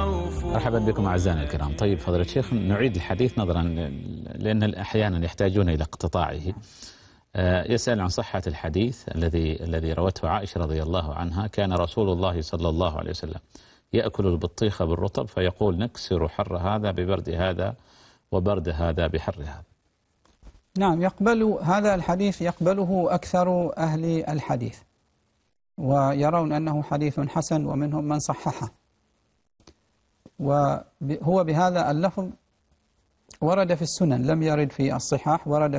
مرحبا بكم أعزائنا الكرام. طيب فضيلة الشيخ، نعيد الحديث نظرا لأن أحيانا يحتاجون إلى اقتطاعه. يسأل عن صحة الحديث الذي روته عائشة رضي الله عنها: كان رسول الله صلى الله عليه وسلم يأكل البطيخ بالرطب فيقول: نكسر حر هذا ببرد هذا وبرد هذا بحر هذا. نعم، يقبل هذا الحديث، يقبله أكثر أهل الحديث ويرون أنه حديث حسن، ومنهم من صححه. وهو بهذا اللفظ ورد في السنن، لم يرد في الصحاح، ورد